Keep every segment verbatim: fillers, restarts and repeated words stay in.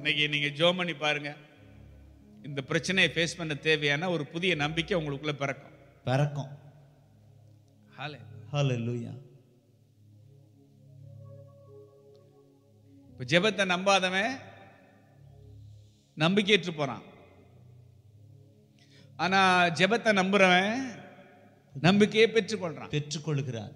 இன்னைக்கு நீங்க ஜெபம் பண்ணி பாருங்க, இந்த பிரச்சனையை ஃபேஸ் பண்ண தேவையான ஒரு புதிய நம்பிக்கை உங்களுக்குள்ள பிறக்கும் பிறக்கும். ஹல்லேலூயா. இப்ப ஜெபத்தை நம்பாதவன் நம்பிக்கையற்று போறான். ஆனா ஜெபத்தை நம்புறவன் நம்பிக்கையை பெற்றுக்கொள்றான் பெற்றுக்கொள்கிறான்.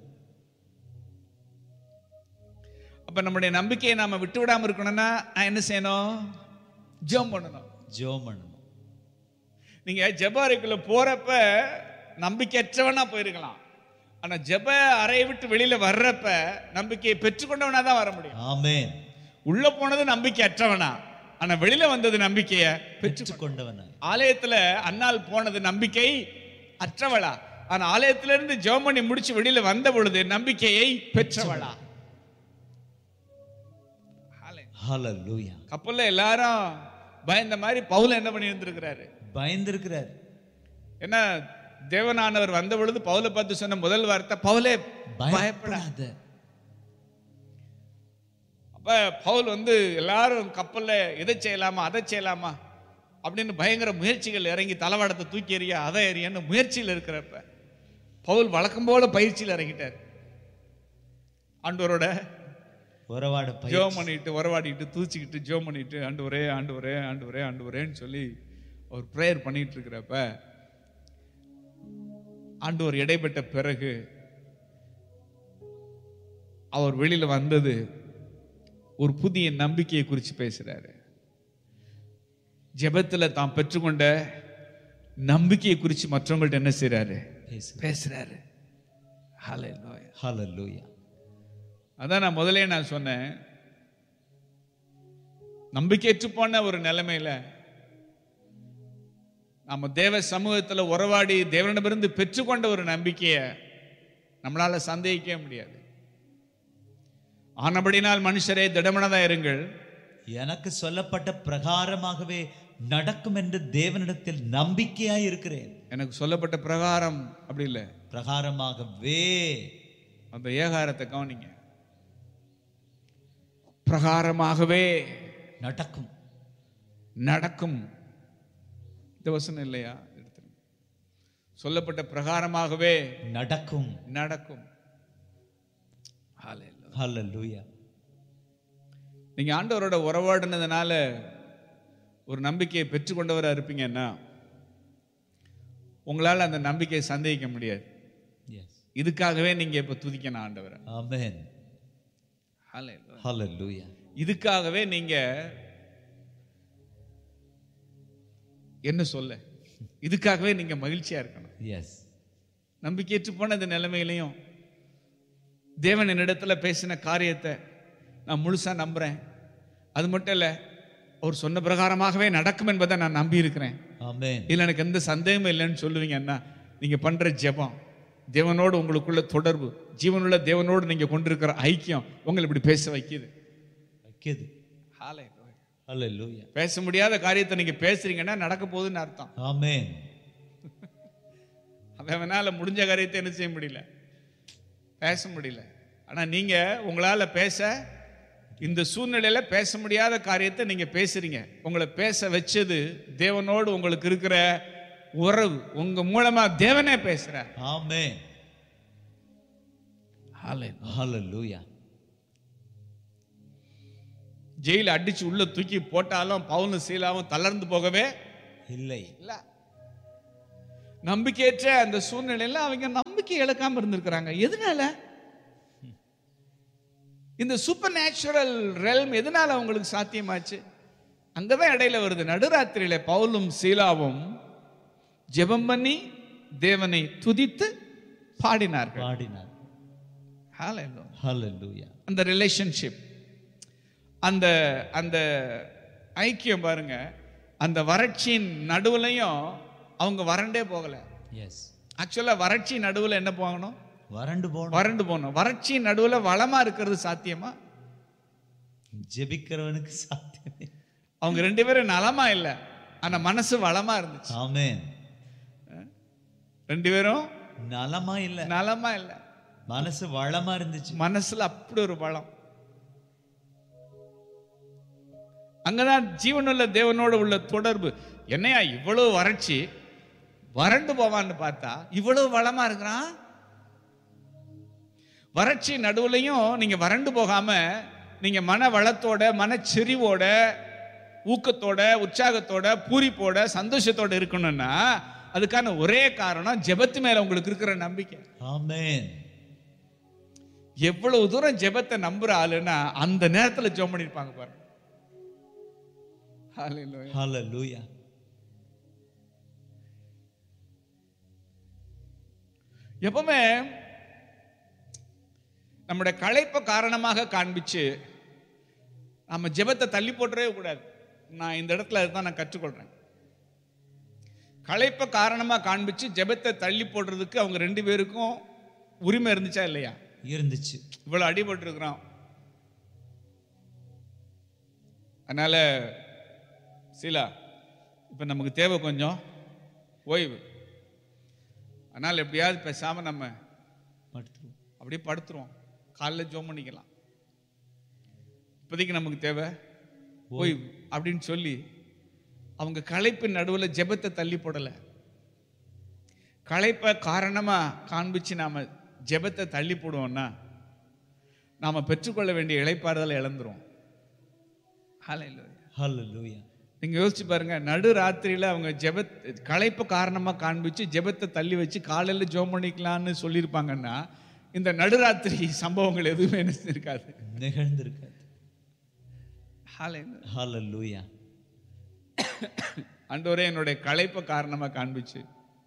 அப்ப நம்முடைய நம்பிக்கையை நாம விட்டு விடாம இருக்கணும்னா நான் என்ன செய்யணும்? ஜெபம் பண்ணணும். ஜெபம் பண்ணணும். நீங்க ஜெப அறைக்குள்ள போறப்ப நம்பிக்கையற்றவனா போயிருக்கலாம். ஆனா ஜெப அறையை விட்டு வெளியில வர்றப்ப நம்பிக்கையை பெற்றுக்கொண்டவனா தான் வர முடியும். ஆமென். உள்ள போனது நம்பிக்கை அற்றவனா, ஆனா வெளியில வந்தது நம்பிக்கைய பெற்றுக்கொண்டவனா. ஆலயத்துல அன்னாள் போனது நம்பிக்கை அற்றவளா, ஆனா ஆலயத்துல இருந்து ஜெபம் பண்ணி முடிச்சு வெளியில வந்த பொழுது நம்பிக்கையை பெற்றவளா. ஹல்லேலூயா. கப்பல்ல எல்லாரும் பயந்த மாதிரி பவுல் என்ன பண்ணி இருந்திருக்கிறாரு? பயந்திருக்கிறார். என்ன தேவனானவர் வந்த பொழுது பவுலை பார்த்து சொன்ன முதல் வார்த்தை, பவுலே பயப்படாத. அப்ப பவுல் வந்து எல்லாரும் கப்பல்ல இதை செய்யலாமா அதை செய்யலாமா அப்படின்னு பயங்கர முயற்சிகள் இறங்கி தளவாடத்தை தூக்கி எறிய அதை எறியன்னு முயற்சியில் இருக்கிறப்ப பவுல் வழக்கம் போல பயிற்சியில் இறங்கிட்டார். ஆண்டவரோட உறவாட ஜெபம் பண்ணிட்டு உறவாடிட்டு தூச்சிக்கிட்டு ஜெபம் பண்ணிட்டு ஆண்டவரே ஆண்டவரே ஆண்டவரே ஆண்டவரேன்னு சொல்லி ஒரு பிரேயர் பண்ணிட்டு இருக்கிறப்ப ஆண்டவர் இடைப்பட்ட பிறகு அவர் வெளியில வந்தது ஒரு புதிய நம்பிக்கையை குறித்து பேசுறாரு. ஜெபத்துல தான் பெற்றுக்கொண்ட நம்பிக்கையை குறித்து மற்றவங்கள்ட்ட என்ன செய்யறாரு? பேசுறாரு. ஹல்லேலூயா. ஹல்லேலூயா. அதான் நான் முதலே நான் சொன்னேன், நம்பிக்கையற்று போன ஒரு நிலைமையில நம்ம தேவ சமூகத்துல உறவாடி தேவனிடமிருந்து பெற்றுக்கொண்ட ஒரு நம்பிக்கையை நம்மளால சந்தேகிக்க முடியாது. ஆனபடினால் மனுஷரே திடமனதா இருங்கள், எனக்கு சொல்லப்பட்ட பிரகாரமாகவே நடக்கும் என்று தேவனிடத்தில் நம்பிக்கையாய் இருக்கிறேன். எனக்கு சொல்லப்பட்ட பிரகாரம் அப்படி இல்லை, பிரகாரமாகவே. அந்த ஏகாரத்தை கவனிங்க. பிரகாரமாகவே நடக்கும். நடக்கும். இந்த வசனம் இல்லையா? சொல்லப்பட்ட பிரகாரமாகவே நடக்கும். நடக்கும். ஹல்லேலூயா. நீங்க ஆண்டவரோட உறவாடினதுனால ஒரு நம்பிக்கையை பெற்றுக்கொண்டவராக இருப்பீங்கன்னா உங்களால் அந்த நம்பிக்கையை சந்தேகிக்க முடியாது. இதுக்காகவே நீங்க இப்ப துதிக்கணும் ஆண்டவரை. ஆமென். ஹல்லேலூயா. இதுக்காகவே நீங்க என்ன சொல்ல, இதுக்காகவே நீங்க மகிழ்ச்சியா இருக்கணும். எஸ். நம்பிக்கையற்று போன இந்த நிலைமையிலையும் தேவன் என்னிடத்துல பேசின காரியத்தை நான் முழுசா நம்புறேன். அது மட்டும் இல்ல, அவர் சொன்ன பிரகாரமாகவே நடக்கும் என்பதை நான் நம்பி இருக்கிறேன். ஆமென். இல்ல எனக்கு எந்த சந்தேகமும் இல்லைன்னு சொல்லுவீங்கன்னா நீங்க பண்ற ஜெபம், தேவனோடு உங்களுக்குள்ள தொடர்பு, ஜீவனுள்ள தேவனோடு நீங்க கொண்டிருக்கிற ஐக்கியம் உங்களை இப்படி பேச வைக்குது வைக்குது. ஹல்லேலூயா. பேச முடியாத காரியத்தை நீங்க பேசுறீங்கன்னா நடக்க போகுதுன்னு அர்த்தம். ஆமென். அவனால முடிஞ்ச காரியத்தை என்ன செய்ய முடியல, பேச முடியல. ஆனா நீங்க உங்களால பேச, இந்த சூழ்நிலையில பேச முடியாத காரியத்தை நீங்க பேசுறீங்க. உங்களை பேச வச்சது தேவனோடு உங்களுக்கு இருக்கிற உறவு. உங்க மூலமா தேவனே பேசுறார். ஆமென். ஹல்லேலூயா. ஜெயில அடிச்சு உள்ள தூக்கி போட்டாலும் பவுலும் சீலாவும் தளர்ந்து போகவே இல்லை. இல்ல. நம்பிக்கையற்ற அந்த சூழ்நிலையில அவங்க நம்பிக்கை இழக்காம இருந்திருக்கிறாங்க. எதனால? இந்த சூப்பர் நேச்சுரல் ரெல்ம் எதனால அவங்களுக்கு சாத்தியமாச்சு? அங்கதான் இடையில வருது. நடுராத்திரியில பவுலும் சீலாவும் ஜெபம் பண்ணி தேவனை துதித்து பாடினார்கள். பாடினார். ஹல்லேலூயா. அந்த ரிலேஷன்ஷிப், அந்த அந்த ஐக்கியம் பாருங்க, அந்த வறட்சியின் நடுவுலையும் அவங்க வறண்டே போகல. எஸ். ஆக்சுவலா வறட்சி நடுவுல என்ன போகணும்? வறண்டு போகணும். வறண்டு போகணும். வறட்சி நடுவுல வளமா இருக்கிறது சாத்தியமா? ஜெபிக்கிறவனுக்கு சாத்தியமே. அவங்க ரெண்டு பேரும் நலமா இல்ல, ஆனா மனசு வளமா இருந்துச்சு. ஆமென். ரெண்டு பேரும் நலமா இல்ல, நலமா இல்ல, மனசு வளமா இருந்துச்சு. மனசுல அப்படி ஒரு வளம். அங்கதான் ஜீவனுள்ள தேவனோடு உள்ள தொடர்பு. என்னையா இவ்வளவு வறட்சி, வறண்டு போவான்னு பார்த்தா இவ்வளவு வளமா இருக்கிறான். வறட்சி நடுவுலையும் நீங்க வறண்டு போகாம நீங்க மன வளத்தோட, மனச்செறிவோட, ஊக்கத்தோட, உற்சாகத்தோட, பூரிப்போட, சந்தோஷத்தோட இருக்கணும்னா அதுக்கான ஒரே காரணம் ஜெபத்து மேல உங்களுக்கு இருக்கிற நம்பிக்கை. ஆமென். எவ்வளவு தூரம் ஜெபத்தை நம்புற ஆளுன்னா அந்த நேரத்துல ஜெபம் பண்ணிருப்பாங்க பாருங்க. ஹalleluya. ஹalleluya. எப்பவுமே நம்முடைய களைப்பை காரணமாக காண்பிச்சு நம்ம ஜெபத்தை தள்ளி போட்டுறவே கூடாது. நான் இந்த இடத்துல அதுதான் நான் கற்றுக்கொள்றேன். களைப்பை காரணமா காண்பிச்சு ஜெபத்தை தள்ளி போடுறதுக்கு அவங்க ரெண்டு பேருக்கும் உரிமை இருந்துச்சா இல்லையா? இருந்துச்சு. இவ்வளவு அடிபட்டு இருக்கிறோம், அதனால சீலா இப்ப நமக்கு தேவை கொஞ்சம் ஓய்வு, அதனால எப்படியாவது பேசாம நம்ம படுத்துருவோம், அப்படியே படுத்துருவோம், காலைல ஜோம் பண்ணிக்கலாம், இப்போதைக்கு நமக்கு தேவை ஓய்வு அப்படின்னு சொல்லி அவங்க களைப்பின் நடுவில் ஜெபத்தை தள்ளி போடலை. களைப்பை காரணமா காண்பிச்சு நாம ஜெபத்தை தள்ளி போடுவோம்னா நாம பெற்றுக்கொள்ள வேண்டிய இளைப்பாறுதலை இழந்துரும். ஹல்லேலூயா. ஹalleluya. நீங்க யோசிச்சு பாருங்க, நடு ராத்திரியில அவங்க ஜெப களைப்பு காரணமா காண்பிச்சு ஜெபத்தை தள்ளி வச்சு காலையில ஜெபம் பண்ணிக்கலாம்னு சொல்லியிருப்பாங்கன்னா இந்த நடுராத்திரி சம்பவங்கள் எதுவுமே இருக்காது, நிகழ்ந்திருக்காது. ஹல்லேலூயா. ஹalleluya. ஆண்டவரே என்னுடைய களைப்பை காரணமா காண்பிச்சு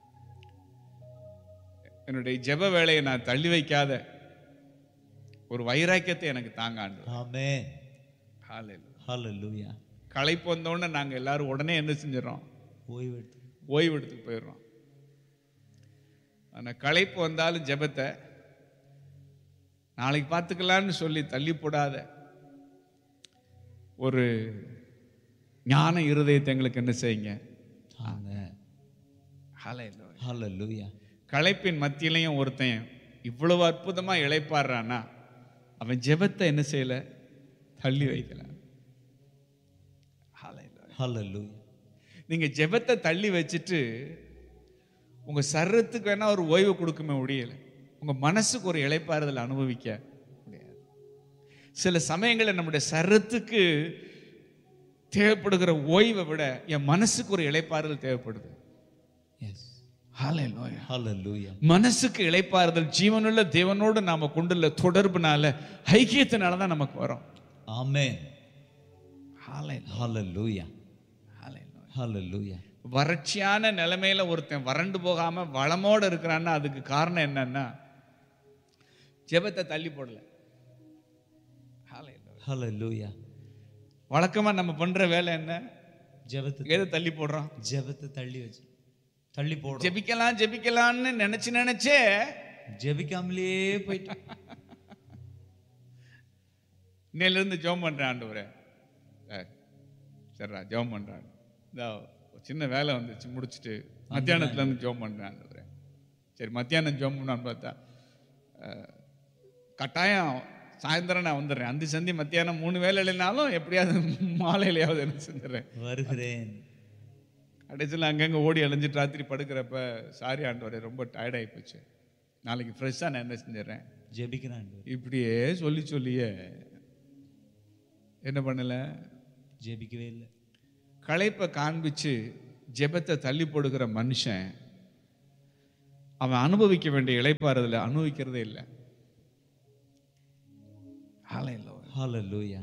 என்னுடைய ஜெப வேலையை நான் தள்ளி வைக்காத ஒரு வைராக்கியத்தை எனக்கு தாங்க ஆண்டவரே. ஆமென். ஹல்லேலூயா. ஹalleluya. களைப்பு வந்தோடனே நாங்க எல்லாரும் உடனே என்ன செஞ்சிடறோம்? ஓய்வு எடுத்து ஓய்வு எடுத்துட்டு போயிடுறோம். ஆனால் களைப்பு வந்தாலும் ஜெபத்தை நாளைக்கு பார்த்துக்கலான்னு சொல்லி தள்ளி போடாத ஒரு ஞான இருதயத்தை எங்களுக்கு என்ன செய்யுங்க. ஹalleluya. களைப்பின் மத்தியிலையும் ஒருத்தன் இவ்வளவு அற்புதமா இளைப்பாடுறான்னா அவன் ஜெபத்தை என்ன செய்யல, தள்ளி வைக்கல. ஹalleluya. நீங்க ஜெபத்தை தள்ளி வச்சுட்டு உங்க சரீரத்துக்கு வேணா ஒரு ஓய்வு கொடுக்குமே முடியல, உங்க மனசுக்கு ஒரு இளைப்பாறுதல் அனுபவிக்க முடியாது. சில சமயங்களில் நம்முடைய சரீரத்துக்கு தேவைப்படுகிற ஓய்வை விட என் மனசுக்கு ஒரு இளைப்பாறுதல் தேவைப்படுது. எஸ். ஹல்லேலூயா. ஹalleluya. மனசுக்கு இளைப்பாறுதல் ஜீவனுள்ள தேவனோடு நாம கொண்டுள்ள தொடர்புனால, ஐக்கியத்தினால தான் நமக்கு வரும். ஆமென். ஹல்லேலூயா. ஹalleluya. ஹல்லேலூயா. ஹalleluya. வறட்சியான நிலைமையில ஒருத்தன் வறண்டு போகாம வளமோடு இருக்கிறான்னா அதுக்கு காரணம் என்னன்னா ஜெபத்தை தள்ளி போடல. ஹalleluya. வழக்கமா நம்ம பண்ற வேலை என்ன? ஜெபத்தை எதை தள்ளி போடுறோம்? ஜெபத்தை தள்ளி வச்சு தள்ளி போடுறோம். ஜெபிக்கலாம் ஜெபிக்கலாம்னு நினைச்சு நினைச்சே ஜெபிக்காமலே போயிட்டு இன்னையில இருந்து ஜெபம் பண்றேன் ஆண்டவரே, சரிடா ஜெபம் பண்றான், இதோ சின்ன வேலை வந்துச்சு முடிச்சுட்டு மத்தியானத்துல இருந்து ஜெபம் பண்றேன் ஆண்டவரே. சரி மத்தியானம் ஜெபம் பண்ணான்னு பார்த்தா கட்டாயம் சாயந்தரம் நான் வந்துடுறேன், அந்த சந்தி மத்தியானம் மூணு வேலை இல்லைனாலும் எப்படியாவது மாலையிலையாவது என்ன செஞ்சிடறேன், வருகிறேன். கடைசியில் அங்கங்கே ஓடி அலைஞ்சிட்டு ராத்திரி படுக்கிறப்ப சாரி ஆண்டவரே ரொம்ப டயர்டாகி போச்சு, நாளைக்கு ஃப்ரெஷ்ஷாக நான் என்ன செஞ்சிடறேன், ஜெபிக்கிறேன். இப்படியே சொல்லி சொல்லியே என்ன பண்ணல, ஜெபிக்கவே இல்லை. களைப்பை காண்பிச்சு ஜெபத்தை தள்ளி போடுகிற மனுஷன் அவன் அனுபவிக்க வேண்டிய இளைப்பாறுதலை அனுபவிக்கிறதே இல்லை. ஹalleluya.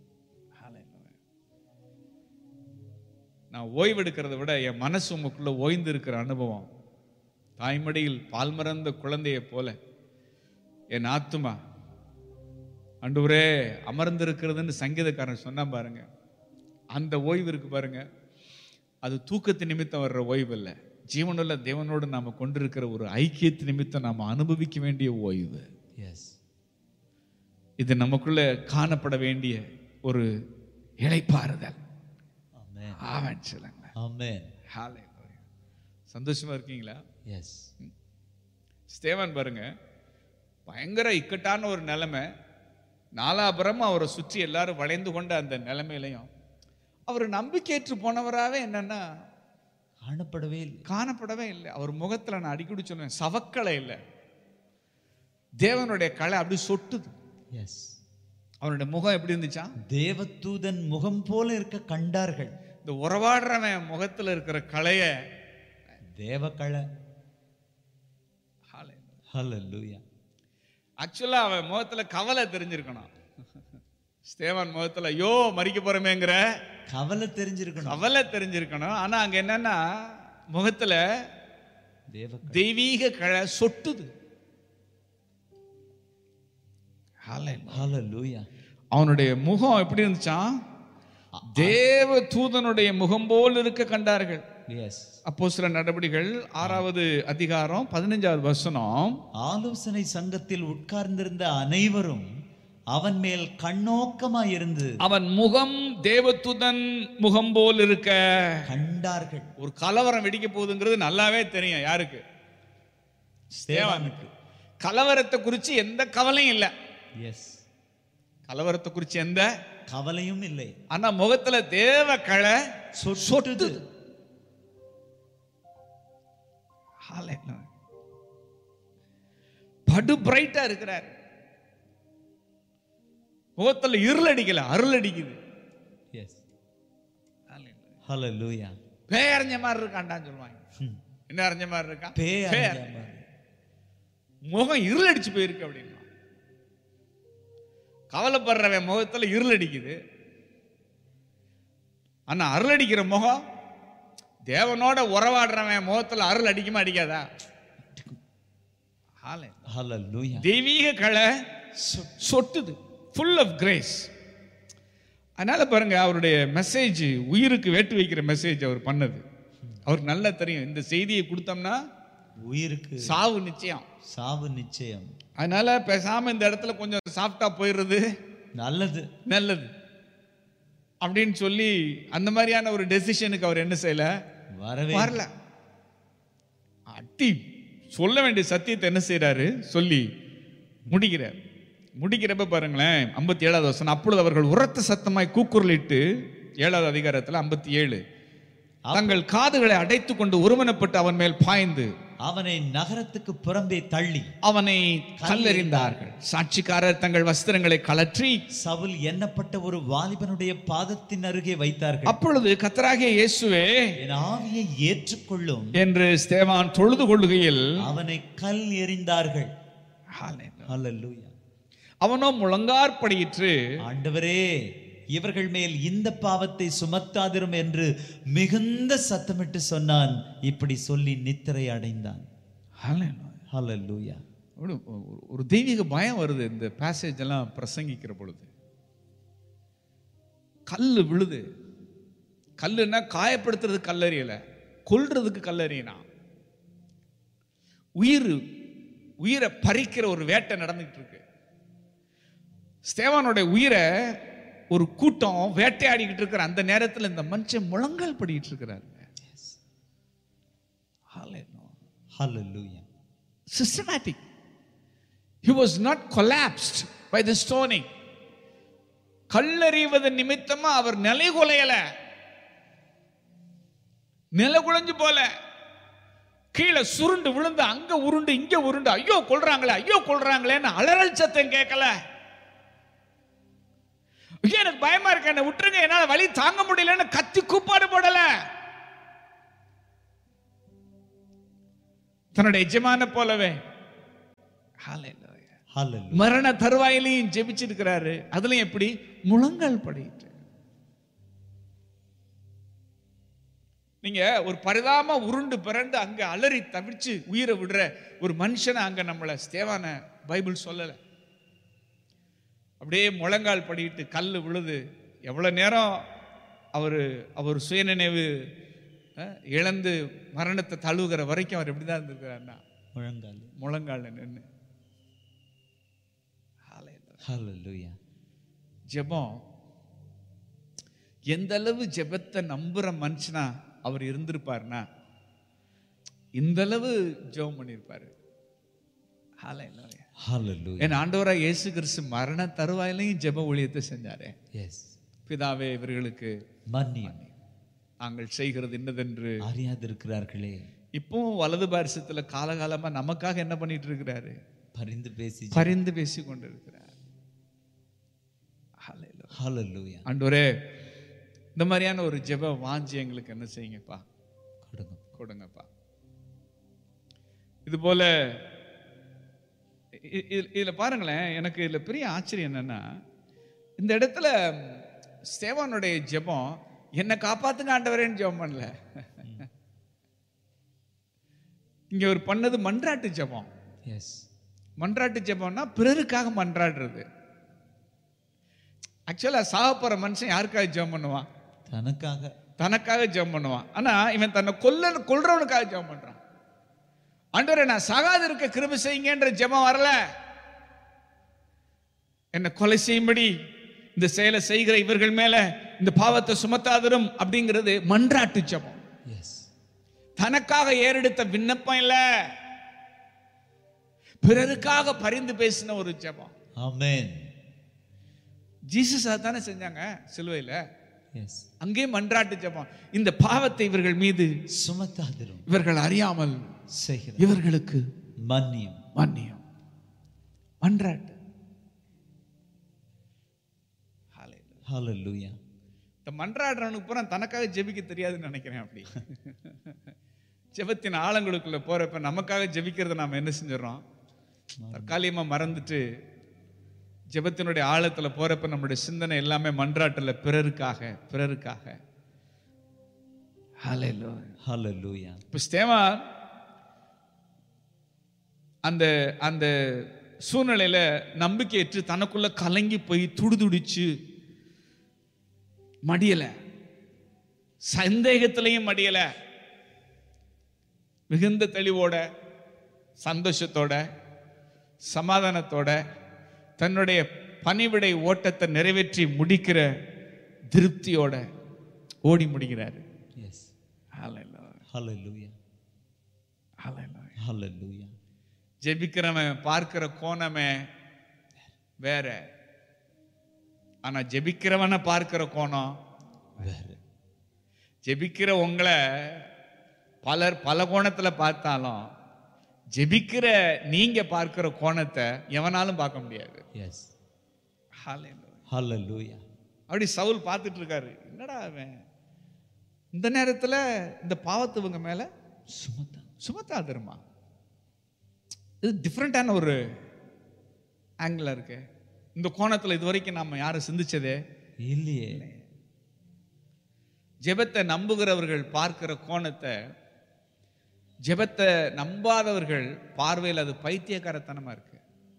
நான் ஓய்வெடுக்கிறத விட என் மனசு உங்களுக்குள்ள ஓய்ந்து இருக்கிற அனுபவம், தாய்மடியில் பால் மறந்த குழந்தையை போல என் ஆத்துமா ஆண்டவரே அமர்ந்திருக்கிறதுன்னு சங்கீதக்காரன் சொன்னா பாருங்க, அந்த ஓய்வு இருக்கு பாருங்க, அது தூக்கத்து நிமித்தம் வர்ற ஓய்வு இல்லை, ஜீவனுள்ள தேவனோடு நாம கொண்டிருக்கிற ஒரு ஐக்கியத்து நிமித்தம் நாம அனுபவிக்க வேண்டிய ஓய்வு. எஸ். இது நமக்குள்ள காணப்பட வேண்டிய ஒரு இளைப்பாறுதல். ஆமென். ஆமென் சொல்லுங்க. ஆமென். ஹல்லேலூயா. சந்தோஷமா இருக்கீங்களா? எஸ். ஸ்தேவான் பாருங்க, பயங்கர இக்கட்டான ஒரு நிலைமை, நாலாபுரமும் அவரை சுற்றி எல்லாரும் வளைந்து கொண்ட அந்த நிலைமையிலையும் அவர் நம்பிக்கையற்று போனவராகவே என்னன்னா காணப்படவே இல்லை. காணப்படவே இல்லை. அவர் முகத்துல நான் அடிக்கடி சொன்னேன், சவக்கலை இல்லை, தேவனுடைய கலை அப்படி சொட்டுது. எஸ், அவனுடைய முகம் எப்படி இருந்துச்சா? தேவதூதன் முகம் போல இருக்க கண்டார்கள். இந்த உறவாடுறவன் முகத்துல இருக்கிற கலைய தேவ கலை. ஹல்லேலூயா. ஆக்சுவலா அவன் முகத்துல கவலை தெரிஞ்சிருக்கணும். ஸ்தேவான் முகத்துல ஐயோ மரிக்க போறமேங்கிற கவலை தெரிஞ்சிருக்கணும், கவலை தெரிஞ்சிருக்கணும். ஆனா அங்க என்னன்னா முகத்துல தேவ தெய்வீக கலை சொட்டுது. ஹல்லேலூயா. அவனுடைய முகம் எப்படி இருந்துச்சான்? தேவ தூதனுடைய முகம் போல் இருக்க கண்டார்கள். எஸ். அப்போஸ்தலர் நடபடிகள் ஆறாவது அதிகாரம் பதினைஞ்சாவது வசனம். ஆலோசனை சங்கத்தில் உட்கார்ந்திருந்த அனைவரும் அவன் மேல் கண்ணோக்கமாய் இருந்து அவன் முகம் தேவதூதன் முகம் போல் இருக்க கண்டார்கள். ஒரு கலவரம் வெடிக்க போகுதுங்கிறது நல்லாவே தெரியும். யாருக்கு? ஸ்தேவானுக்கு. கலவரத்தை குறித்து எந்த கவலையும் இல்லை. எஸ், கலவரத்தை குறித்து எந்த கவலையும் இல்லை. ஆனா முகத்துல தேவ கலை சொட்டுது. படு பிரைட்டா இருக்கிறார். முகத்துல இருள் அடிக்கல, அருள் அடிக்குது. எஸ், ஹல்லேலூயா. பேய் அறிஞ்ச மாதிரி இருக்காண்டான்னு சொல்லுவாங்க. என்ன அறிஞ்ச மாதிரி இருக்கா? பேய் அறிஞ்ச மாதிரி. முகம் இருள் அடிச்சு போயிருக்கு அப்படின்னா. கவலைப்படுறவன் முகத்துல இருள் அடிக்குது. ஆனா அருள் அடிக்கிற முகம், தேவனோட உறவாடுறவன் முகத்துல அருள் அடிக்குமா அடிக்காதா? ஹல்லேலூயா. தெய்வீக கலை சொட்டுது, full of grace. அதனால பாருங்க, அவருடைய மெசேஜ் உயிருக்கு வேட்டு வைக்கிற மெசேஜ் அவர் பண்ணது. அவருக்கு நல்லா தெரியும், இந்த செய்தியை கொடுத்தோம்னா உயிருக்கு சாவு நிச்சயம், சாவு நிச்சயம். அதனால பேசாம இந்த இடத்துல கொஞ்சம் சாஃப்டா போயிடுறது நல்லது நல்லது அப்படின்னு சொல்லி அந்த மாதிரியான ஒரு டெசிஷனுக்கு அவர் என்ன செய்யல, வரவே வரல. அட்டி சொல்ல வேண்டிய சத்தியத்தை என்ன செய்யறாரு சொல்லி முடிக்கிறார். முடிக்கிறப்ப பாருங்களேன், ஐம்பத்தி ஏழாவது வசனம். அப்பொழுது அவர்கள் உரத்த சத்தமாய் கூக்குரலிட்டு, ஏழாவது அதிகாரத்தில் ஐம்பத்தி ஏழு, தங்கள் காதுகளை அடைத்துக் கொண்டு ஒருமனப்பட்டு அவன் மேல் பாய்ந்து அவனை நகரத்துக்கு புறம்பே தள்ளி அவனை கல்லெறிந்தார்கள். சாட்சிக்காரர் தங்கள் வஸ்திரங்களை கலற்றி சவுல் எண்ணப்பட்ட ஒரு வாலிபனுடைய பாதத்தின் அருகே வைத்தார்கள். அப்பொழுது கர்த்தராகிய இயேசுவே என் ஆவியை ஏற்றுக்கொள்ளும் என்று ஸ்தேவான் தொழுது கொள்ளுகையில் அவனை கல் எறிந்தார்கள். ஹல்லேலூயா. அவனோ முழங்கார்படியிற்று, ஆண்டவரே இவர்கள் மேல் இந்த பாவத்தை சுமத்தாதிரும் என்று மிகுந்த சத்தமிட்டு சொன்னான். இப்படி சொல்லி நித்திரை அடைந்தான். ஹல்லேலூயா. ஒரு தெய்வீக பயம் வருது இந்த பேசேஜ் எல்லாம் பிரசங்கிக்கிற பொழுது. கல்லு விழுது. கல்லுன்னா காயப்படுத்துறது கல்லறியல, கொல்றதுக்கு கல்லறியனா. உயிர் உயிரை பறிக்கிற ஒரு வேட்டை நடந்துட்டு இருக்கு. ஸ்தேவானுடைய உயிரை ஒரு கூட்டம் வேட்டையாடிக்கிட்டு இருக்கிற அந்த நேரத்தில் இந்த மனுஷன் முழங்கால் படிக்கிட்டு இருக்கிறாரு. Hallelujah. Systematic. He was not collapsed by the stoning. கல்லறிவது நிமித்தமா அவர் நிலை குலையல, நில குலைஞ்சு போல, கீழே சுருண்டு விழுந்து அங்க உருண்டு இங்க உருண்டு ஐயோ கொல்றாங்களே ஐயோ கொல்றாங்களேன்னு அலறல் சத்தம் கேட்கல. எனக்கு பயமா இருக்கு, என்ன விட்டுருங்க, என்னால வலி தாங்க முடியலன்னு கத்தி கூப்பாடு போடல. தன்னுடைய எஜமான போலவே மரண தருவாயிலையும் ஜெபிச்சிருக்கிறாரு. அதுலயும் எப்படி முழங்கால் படிட்டு. நீங்க ஒரு பரிதாம உருண்டு பிறண்டு அங்க அலறி தவிச்சு உயிரை விடுற ஒரு மனுஷனை அங்க நம்மள ஸ்தேவான பைபிள் சொல்லல. அப்படியே முழங்கால் படிட்டு கல் விழுது. எவ்வளவு நேரம் அவரு அவர் சுயநினைவு இழந்து மரணத்தை தழுவுகிற வரைக்கும் அவர் எப்படிதான் இருந்திருக்கிறார்னா முழங்கால் முழங்கால் நின்று. ஹல்லேலூயா. ஜெபம் எந்த அளவு ஜெபத்தை நம்புற மனுஷனா அவர் இருந்திருப்பார்னா இந்த அளவு ஜெபம் பண்ணியிருப்பாரு. ஹல்லேலூயா. என் ஆண்டவராக இயேசு கிறிஸ்து மரண தருவாயிலையும் ஜெப ஊழியத்தை செஞ்சாரே. எஸ். பிதாவே இவர்களுக்கு மன்னியும், நாங்கள் செய்கிறது என்னதென்று அறியாதிருக்கிறார்களே. இப்பவும் வலது பாரிசத்துல காலகாலமா நமக்காக என்ன பண்ணிட்டு இருக்கிறாரு? பரிந்து பேசி பரிந்து பேசி கொண்டிருக்கிறார். ஹல்லேலூயா. ஆண்டவரே, இந்த மாதிரியான ஒரு ஜெப வாஞ்சி எங்களுக்கு என்ன செய்யுங்கப்பா, கொடுங்க கொடுங்கப்பா. இது போல இதுல பாருங்களேன், எனக்கு இதுல பெரிய ஆச்சரியம் என்னன்னா, இந்த இடத்துல ஸ்தேவானுடைய ஜெபம் என்னை காப்பாத்துங்க ஆண்டவரேன்னு ஜெபம் பண்ணல. இங்க ஒரு பண்ணது மன்றாட்டு ஜெபம். எஸ், மன்றாட்டு ஜெபம்னா பிறருக்காக மன்றாடுறது. ஆக்சுவலா சாகப்போற மனுஷன் யாருக்காக ஜெபம் பண்ணுவான்? தனக்காக, தனக்காக ஜெபம் பண்ணுவான். ஆனா இவன் தன்னை கொல்ல கொல்றவனுக்காக ஜெபம் பண்றான். ஆண்டவரே, நான் சாகாது இருக்க கிருபை செய்யுங்கன்ற ஜெபம் வரல. என்ன கொலை செய்யும்படி இந்த செயலை செய்கிற இவர்கள் மேல இந்த பாவத்தை சுமத்தாதரும் அப்படிங்கிறது மன்றாட்டு ஜெபம். எஸ், தனக்காக ஏறெடுத்த விண்ணப்பம் இல்ல, பிறருக்காக பரிந்து பேசின ஒரு ஜெபம். ஆமென். ஜீசஸ் தானே செஞ்சாங்க சிலுவையில. எஸ், அங்கே மன்றாட்டு ஜெபம். இந்த பாவத்தை இவர்கள் மீது சுமத்தாதிரும், இவர்கள் அறியாமல் செய்கிற இவர்களுக்கு மன்னியும், மன்னியும். மன்றாட்டு. ஹல்லேலூயா. இந்த மன்றாடுறவனுக்கு பூரா தனக்காக ஜெபிக்க தெரியாதுன்னு நினைக்கிறேன். அப்படி ஜெபத்தின் ஆழங்களுக்குள்ள போறப்ப நமக்காக ஜெபிக்கிறத நாம என்ன செஞ்சிடறோம்? தற்காலிகமா மறந்துட்டு ஜெபத்தினுடைய ஆழத்துல போறப்ப நம்மளுடைய சிந்தனை எல்லாமே மன்றாட்டுல பிறருக்காக பிறருக்காக. ஹல்லேலூயா, ஹல்லேலூயா. இப்ப ஸ்தேவான் அந்த அந்த சூழ்நிலையில நம்பிக்கையற்று தனக்குள்ள கலங்கி போய் துடிதுடிச்சு மடியல, சந்தேகத்திலையும் மடியல, மிகுந்த தெளிவோட சந்தோஷத்தோட சமாதானத்தோட தன்னுடைய பணிவிடை ஓட்டத்தை நிறைவேற்றி முடிக்கிற திருப்தியோட ஓடி முடிக்கிறாரு. எஸ், ஹல்லேலூயா, ஹல்லேலூயா, ஹல்லேலூயா. ஹல்லேலூயா. ஜெபிக்கிறவன் பார்க்கிற கோணமே வேற, ஆனா ஜெபிக்கிறவனை பார்க்கிற கோணம் வேற. ஜெபிக்கிற உங்களை பலர் பல கோணத்துல பார்த்தாலும் ஜெபிக்கிற நீங்க பார்க்கிற கோணத்தை எவனாலும் பார்க்க முடியாது. எஸ், ஹல்லேலூயா, ஹல்லேலூயா. அப்படி சவுல் பார்த்துட்டு இருக்காரு. என்னடா அவன் இந்த நேரத்துல இந்த பாவத்தை இவங்க மேல சுமத்தா சுமத்தாதிருமா? இது டிஃப்ரெண்டான ஒரு ஆங்கிள் இருக்கு. இந்த கோணத்துல இது வரைக்கும் நாம யாரும் சிந்திச்சதே இல்லையே. ஜெபத்தை நம்புகிறவர்கள் பார்க்கிற கோணத்தை ஜெபத்தை நம்பாதவர்கள் பார்வையில் அது பைத்தியக்காரத்தனமா இருக்கு.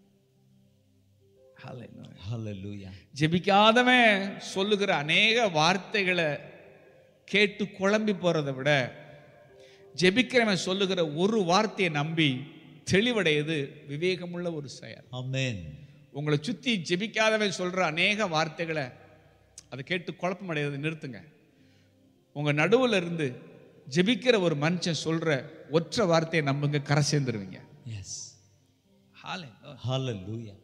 ஹல்லேலூயா. ஜெபிக்காதவன் சொல்லுகிற அநேக வார்த்தைகளை கேட்டு குழம்பி போறதை விட ஜெபிக்கிறவன் சொல்லுகிற ஒரு வார்த்தையை நம்பி தெளிவடையது விவேகமுள்ள ஒரு செயல். ஆமென். உங்களை சுத்தி ஜெபிக்காதவன் சொல்ற அநேக வார்த்தைகளை அதை கேட்டு குழப்பம் அடையதை நிறுத்துங்க. உங்க நடுவுல இருந்து ஜெபிக்கிற ஒரு மனுஷன் சொல்ற ஒற்றை வார்த்தையை நம்புங்க, கரை சேர்ந்துருவீங்க. எஸ், ஹல்லேலூயா.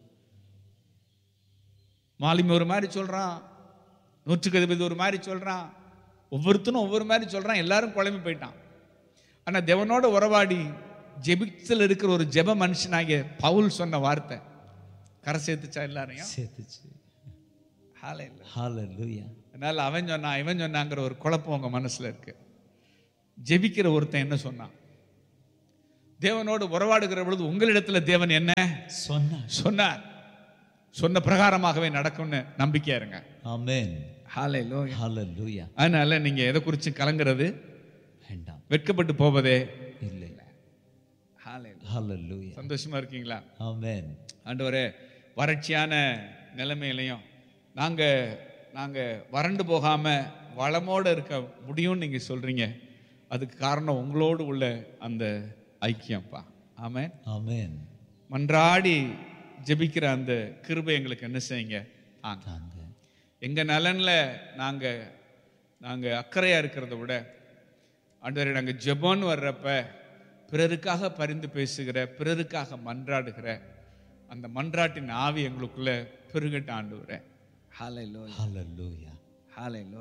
மாலுமி ஒரு மாதிரி சொல்றான், நூற்றுக்கு அதிபதி ஒரு மாதிரி சொல்றான், ஒவ்வொருத்தனும் ஒவ்வொரு மாதிரி சொல்றான், எல்லாரும் குழம்பி போயிட்டான். ஆனா தேவனோட உறவாடி ஜெபித்தில் இருக்கிற ஒரு ஜெப மனுஷனாகிய பவுல் சொன்ன வார்த்தை கரை சேர்த்துச்சா எல்லாரையும்? சேர்த்துச்சு. ஹல்லேலூயா, ஹல்லேலூயா. அதனால அவன் சொன்னா இவன் சொன்னாங்கிற ஒரு குழப்பம் உங்க மனசுல இருக்கு. ஜெபிக்கிற ஒருத்தன் என்ன சொன்னான்? தேவனோடு உறவாடுகிற பொழுது உங்களிடத்துல தேவன் என்ன சொன்னார் சொன்னார் சொன்ன பிரகாரமாகவே நடக்கும்னு நம்பிக்கையா இருங்க. ஆமென். ஹல்லேலூயா, ஹல்லேலூயா. அதனால நீங்க எதை குறித்து கலங்குறது வேண்டாம், வெட்கப்பட்டு போவதே இல்லை. ஹல்லேலூயா. ஹல்லேலூயா. சந்தோஷமா இருக்கீங்களா? ஆமென். ஆண்டவரே, வறட்சியான நிலைமையிலையும் நாங்க நாங்க வறண்டு போகாம வளமோடு இருக்க முடியும்னு நீங்க சொல்றீங்க. அதுக்கு காரணம் உங்களோடு உள்ள அந்த ஐக்கியம்ப்பா. ஆமென், ஆமென். மன்றாடி ஜெபிக்கிற அந்த கிருபை எங்களுக்கு என்ன செய்யுங்க? தாங்க. எங்க நலன்ல நாங்க நாங்க அக்கறையா இருக்கிறத விட ஆண்டவரே, நாங்க ஜெபம்னு வர்றப்ப பிறருக்காக பரிந்து பேசுகிற, பிறருக்காக மன்றாடுகிற அந்த மன்றாட்டின் ஆவி எங்களுக்குள்ள பெருகட்ட ஆண்டவரே. ஹல்லேலூயா, ஹல்லேலூயா. ஹalleluya.